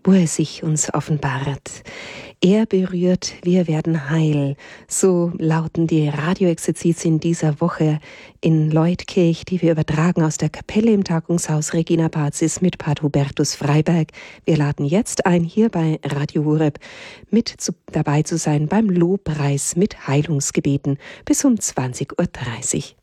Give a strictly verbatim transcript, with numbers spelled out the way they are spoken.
wo er sich uns offenbart. Er berührt, wir werden heil. So lauten die Radioexerzitien dieser Woche in Leutkirch, die wir übertragen aus der Kapelle im Tagungshaus Regina Pazis mit Pater Hubertus Freiberg. Wir laden jetzt ein, hier bei Radio Horeb mit zu, dabei zu sein beim Lobpreis mit Heilungsgebeten bis um zwanzig Uhr dreißig.